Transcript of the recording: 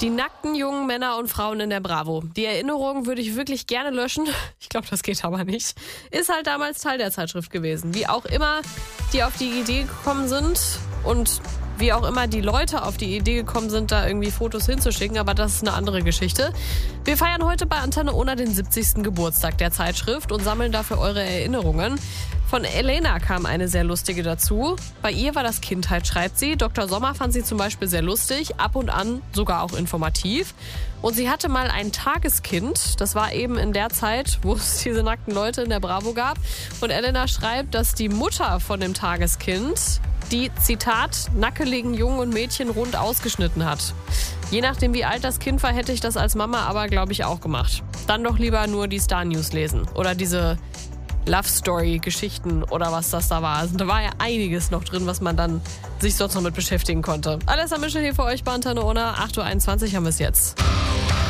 Die nackten jungen Männer und Frauen in der Bravo. Die Erinnerung würde ich wirklich gerne löschen. Ich glaube, das geht aber nicht. Ist halt damals Teil der Zeitschrift gewesen. Wie auch immer die auf die Idee gekommen sind und wie auch immer die Leute auf die Idee gekommen sind, da irgendwie Fotos hinzuschicken, aber das ist eine andere Geschichte. Wir feiern heute bei Antenne Unna den 70. Geburtstag der Zeitschrift und sammeln dafür eure Erinnerungen. Von Elena kam eine sehr lustige dazu. Bei ihr war das Kindheit, schreibt sie. Dr. Sommer fand sie zum Beispiel sehr lustig, ab und an sogar auch informativ. Und sie hatte mal ein Tageskind. Das war eben in der Zeit, wo es diese nackten Leute in der Bravo gab. Und Elena schreibt, dass die Mutter von dem Tageskind die, Zitat, nackeligen Jungen und Mädchen rund ausgeschnitten hat. Je nachdem, wie alt das Kind war, hätte ich das als Mama aber, glaube ich, auch gemacht. Dann doch lieber nur die Star-News lesen. Oder diese Love-Story-Geschichten oder was das da war. Also da war ja einiges noch drin, was man dann sich sonst noch mit beschäftigen konnte. Alessa Mischel hier für euch bei Antenne Unna. 8:21 Uhr haben wir es jetzt.